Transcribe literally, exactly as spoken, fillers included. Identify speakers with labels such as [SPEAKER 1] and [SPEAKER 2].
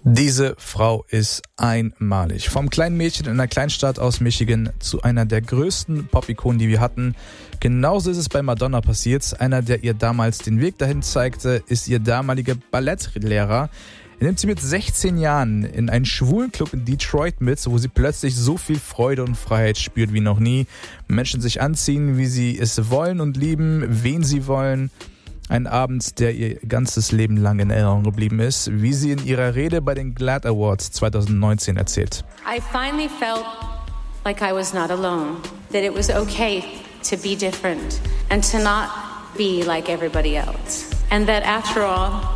[SPEAKER 1] Diese Frau ist einmalig. Vom kleinen Mädchen in einer Kleinstadt aus Michigan zu einer der größten Pop-Ikonen, die wir hatten. Genauso ist es bei Madonna passiert. Einer, der ihr damals den Weg dahin zeigte, ist ihr damaliger Ballettlehrer. Er nimmt sie mit sechzehn Jahren in einen schwulen Club in Detroit mit, wo sie plötzlich so viel Freude und Freiheit spürt wie noch nie. Menschen sich anziehen, wie sie es wollen und lieben, wen sie wollen. Ein Abend, der ihr ganzes Leben lang in Erinnerung geblieben ist, wie sie in ihrer Rede bei den GLAAD Awards zwanzig neunzehn erzählt.
[SPEAKER 2] I finally felt like I was not alone, that it was okay to be different and to not be like everybody else. And that after all,